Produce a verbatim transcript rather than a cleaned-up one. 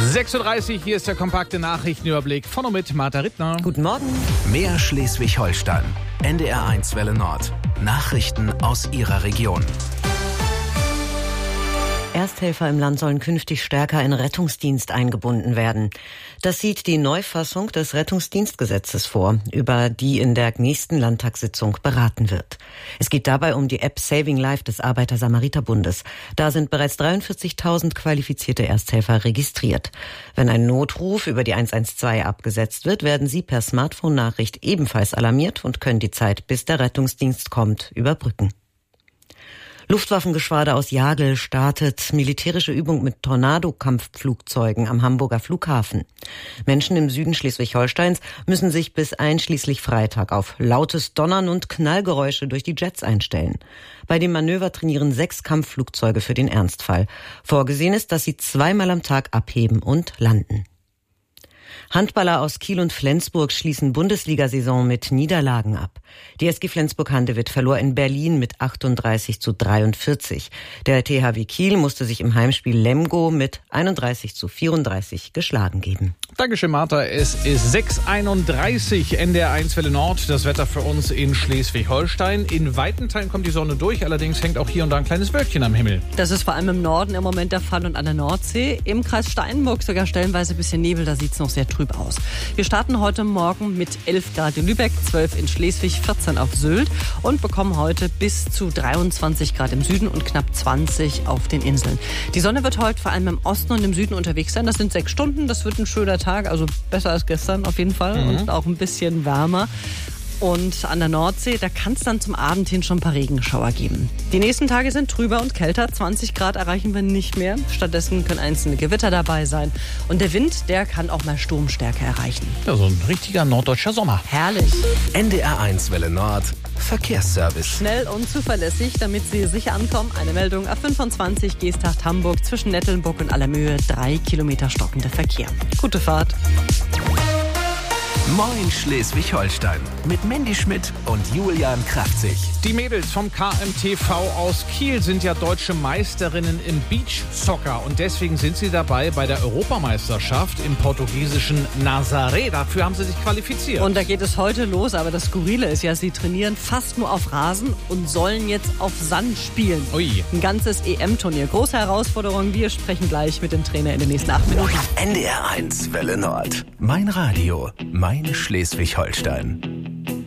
sechs Uhr dreißig, hier ist der kompakte Nachrichtenüberblick von und mit Martha Rittner. Guten Morgen. Mehr Schleswig-Holstein. N D R eins Welle Nord. Nachrichten aus Ihrer Region. Ersthelfer im Land sollen künftig stärker in Rettungsdienst eingebunden werden. Das sieht die Neufassung des Rettungsdienstgesetzes vor, über die in der nächsten Landtagssitzung beraten wird. Es geht dabei um die App Saving Life des Arbeiter-Samariter-Bundes. Da sind bereits dreiundvierzigtausend qualifizierte Ersthelfer registriert. Wenn ein Notruf über die eins eins zwei abgesetzt wird, werden sie per Smartphone-Nachricht ebenfalls alarmiert und können die Zeit, bis der Rettungsdienst kommt, überbrücken. Luftwaffengeschwader aus Jagel startet militärische Übung mit Tornado-Kampfflugzeugen am Hamburger Flughafen. Menschen im Süden Schleswig-Holsteins müssen sich bis einschließlich Freitag auf lautes Donnern und Knallgeräusche durch die Jets einstellen. Bei dem Manöver trainieren sechs Kampfflugzeuge für den Ernstfall. Vorgesehen ist, dass sie zweimal am Tag abheben und landen. Handballer aus Kiel und Flensburg schließen Bundesliga-Saison mit Niederlagen ab. Die S G Flensburg-Handewitt verlor in Berlin mit achtunddreißig zu dreiundvierzig. Der T H W Kiel musste sich im Heimspiel Lemgo mit einunddreißig zu vierunddreißig geschlagen geben. Dankeschön, Martha. Es ist sechs Uhr einunddreißig, N D R eins Welle Nord. Das Wetter für uns in Schleswig-Holstein. In weiten Teilen kommt die Sonne durch, allerdings hängt auch hier und da ein kleines Wölkchen am Himmel. Das ist vor allem im Norden im Moment der Fall und an der Nordsee. Im Kreis Steinburg sogar stellenweise ein bisschen Nebel, da sieht es noch sehr trüb aus. Wir starten heute Morgen mit elf Grad in Lübeck, zwölf in Schleswig, vierzehn auf Sylt und bekommen heute bis zu dreiundzwanzig Grad im Süden und knapp zwanzig auf den Inseln. Die Sonne wird heute vor allem im Osten und im Süden unterwegs sein. Das sind sechs Stunden, das wird ein schöner Tag, also besser als gestern auf jeden Fall mhm. und auch ein bisschen wärmer. Und an der Nordsee, da kann es dann zum Abend hin schon ein paar Regenschauer geben. Die nächsten Tage sind trüber und kälter. zwanzig Grad erreichen wir nicht mehr. Stattdessen können einzelne Gewitter dabei sein. Und der Wind, der kann auch mal Sturmstärke erreichen. Ja, so ein richtiger norddeutscher Sommer. Herrlich. N D R eins Welle Nord. Verkehrsservice. Schnell und zuverlässig, damit Sie sicher ankommen. Eine Meldung: A fünfundzwanzig Geesthacht-Hamburg zwischen Nettelnburg und Allermöhe. Drei Kilometer stockender Verkehr. Gute Fahrt. Moin Schleswig-Holstein mit Mandy Schmidt und Julian Kraftzig. Die Mädels vom K M T V aus Kiel sind ja deutsche Meisterinnen im Beachsoccer und deswegen sind sie dabei bei der Europameisterschaft im portugiesischen Nazaré. Dafür haben sie sich qualifiziert. Und da geht es heute los, aber das Skurrile ist ja, sie trainieren fast nur auf Rasen und sollen jetzt auf Sand spielen. Ui. Ein ganzes E M-Turnier. Große Herausforderung. Wir sprechen gleich mit dem Trainer in den nächsten acht Minuten. N D R eins Welle Nord. Mein Radio. Mein Schleswig-Holstein.